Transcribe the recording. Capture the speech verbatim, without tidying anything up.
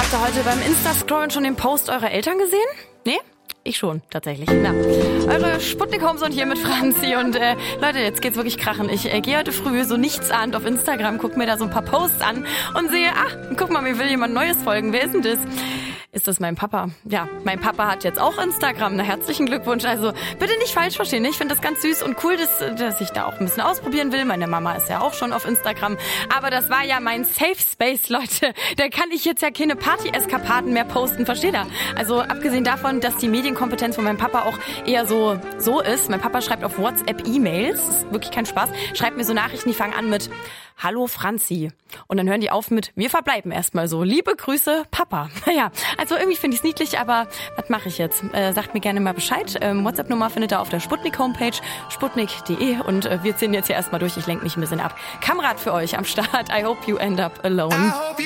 Habt ihr heute beim Insta-Scrollen schon den Post eurer Eltern gesehen? Nee? Ich schon, tatsächlich. Na, eure Sputnik-Homes und hier mit Franzi. Und äh, Leute, jetzt geht's wirklich krachen. Ich äh, gehe heute früh so nichtsahnd auf Instagram, guck mir da so ein paar Posts an und sehe, ach, guck mal, mir will jemand Neues folgen. Wer ist denn das? Ist das mein Papa? Ja, mein Papa hat jetzt auch Instagram. Na, herzlichen Glückwunsch. Also bitte nicht falsch verstehen. Ich finde das ganz süß und cool, dass, dass ich da auch ein bisschen ausprobieren will. Meine Mama ist ja auch schon auf Instagram. Aber das war ja mein Safe Space, Leute. Da kann ich jetzt ja keine Party-Eskapaden mehr posten. Versteht ihr? Also abgesehen davon, dass die Medienkompetenz von meinem Papa auch eher so, so ist. Mein Papa schreibt auf WhatsApp E-Mails. Das ist wirklich kein Spaß. Schreibt mir so Nachrichten, die fangen an mit Hallo Franzi. Und dann hören die auf mit Wir verbleiben erstmal so. Liebe Grüße, Papa. Naja, also irgendwie finde ich es niedlich, aber was mache ich jetzt? Äh, sagt mir gerne mal Bescheid. Ähm, WhatsApp-Nummer findet ihr auf der Sputnik-Homepage, sputnik punkt de. Und äh, wir ziehen jetzt hier erstmal durch. Ich lenke mich ein bisschen ab. Kamerad für euch am Start. I hope you end up alone.